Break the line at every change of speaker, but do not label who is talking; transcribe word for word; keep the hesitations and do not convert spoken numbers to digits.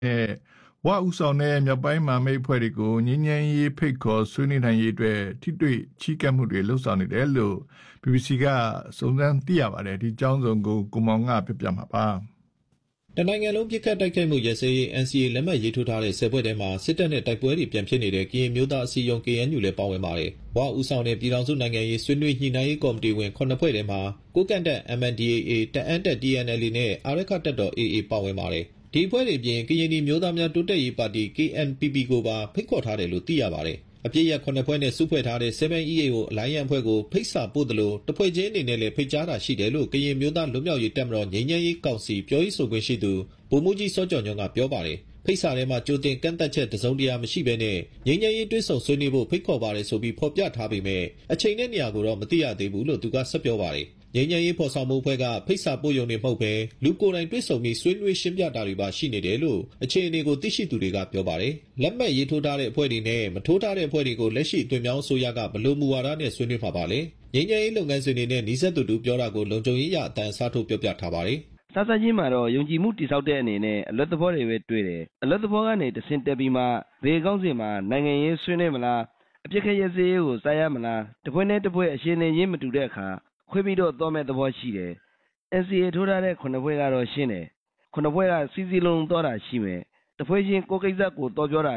えဝဥဆောင်တဲ့မြောက်ပိုင်းမှာမိတ်ဖွဲ့တွေကိုငင်းငင်းရေးဖိတ်ခေါ်ဆွေးနွေးနိုင်ရေးအတွက်ထိတွေ့ချီးကပ်မှုတွေလှုပ်ဆောင်နေတယ်လို့ B B C ကစုံစမ်းသိရပါတယ်ဒီကြောင်းစုံကိုကိုမောင်ကပြပြမှာပါ
တနိုင်ငံလုံးပြစ်ခတ်တိုက်ခိုက်မှုရစရေး N C A လက်မှတ်ရေးထိုးထားတဲ့ဆယ်ဖွဲ့ထဲမှာစစ်တပ်နဲ့တိုက်ပွဲတွေပြန်ဖြစ်နေတဲ့ကရင်မျိုးသားအစည်းအရုံး K N U လည်းပါဝင်ပါတယ်။ဝါဦးဆောင်တဲ့ပြည်ထောင်စုနိုင်ငံရေးဆွေးနွေးညှိနှိုင်းရေးကော်မတီဝင်ခုနှစ်ဖွဲ့ထဲမှာကိုကန့်တက် M N D A A တအန်းတက် T N L A နဲ့အာရက္ခတပ်တော် A A ပါဝင်ပါတယ်။ဒီအဖွဲ့တွေပြင်ကရင်ပြည်မျိုးသားများတိုးတက်ရေးပါတီ K N P P ကိုပါဖိတ်ခေါ်ထားတယ်လို့သိရပါတယ်။အပြည့်ရခုနှစ်ဖွဲ့နဲ့စုဖွဲ့ထားတဲ့ seven E A ကိုအလိုင်းရန်အဖွဲ့ကိုဖိတ်စာပို့တယ်လို့တဖွဲ့ချင်းအနေနဲ့လည်းဖိတ်ကြားတာရှိတယ်လို့ကရင်မျိုးသားလွတ်မြောက်ရေးတပ်မတော်ငြိမ်းချမ်းရေးကောင်စီပြောရေးဆိုခွင့်ရှိသူဗိုလ်မှူးကြီးစောကျော်ညွန့်ကပြောပါတယ်ဖိတ်စာထဲမှာကြိုတင်ကန့်သက်ချက်တစုံတရာမရှိဘဲနဲ့ငြိမ်းချမ်းရေးတွဲဆုံဆွေးနွေးဖို့ဖိတ်ခေါ်ပါတယ်ဆိုပြီးဖော်ပြထားပေမဲ့အချိန်နဲ့နေရာကိုတော့မသိရသေးဘူးလို့သူကဆက်ပြောပါတယ်ငြိမ်းချမ်းရေးဖော်ဆောင်မှုအဖွဲ့ကဖိတ်စာပို့ရုံနဲ့မဟုတ်ဘဲလူကိုယ်တိုင်တွဲဆုံပြီးဆွေးနွေးရှင်းပြတာတွေပါရှိနေတယ်လို့အခြေအနေကိုသိရှိသူတွေကပြောပါတယ်လက်မှတ်ရေးထိုးထားတဲ့အဖွဲ့တွေနဲ့မထိုးထားတဲ့အဖွဲ့တွေကိုလက်ရှိအတွင်ပြောင်းအစိုးရကဘလို့မူဝါဒနဲ့ဆွေးနွေးမှာပါလေငြိမ်းချမ်းရေးလုပ်ငန်းစဉ်တွေနဲ့နှီးစပ်သူတို့ပြောတာကိုလုံခြုံရေးရအတန်အစားထိုးပြောပြထားပါတယ်
စစချင်းမှာတော့ယုံကြည်မှုတိဆောက်တဲ့အနေနဲ့အလွတ်သဘောတွေပဲတွေ့တယ်အလွတ်သဘောကနေတဆင့်တက်ပြီးမှဘေကောင်းစင်မှာနိုင်ငံရေးဆွေးနွေးမလားအပြစ်ခရစည်းကိုစားရမလားတပွဲနဲ့တပွဲအရှင်နေရင်းမတူတဲ့အခါခွဲပြီးတော့သွားမဲ့သဘောရှိတယ် N C A ထိုးထားတဲ့ခုနှစ်ပွဲကတော့ရှင်းတယ်ခုနှစ်ပွဲကစီစီလုံးသွားတာရှိမယ်တပွဲချင်းကိုကိစ္စကိုတော်ပြောတာ